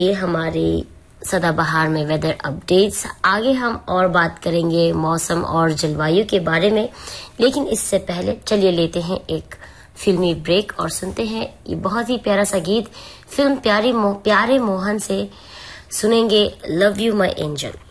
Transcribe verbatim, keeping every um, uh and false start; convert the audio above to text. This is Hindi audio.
ये हमारे सदाबहार में वेदर अपडेट्स। आगे हम और बात करेंगे मौसम और जलवायु के बारे में, लेकिन इससे पहले चलिए लेते हैं एक फिल्मी ब्रेक और सुनते हैं ये बहुत ही प्यारा सा गीत फिल्म प्यारे मो, प्यारे मोहन से सुनेंगे लव यू माय एंजल।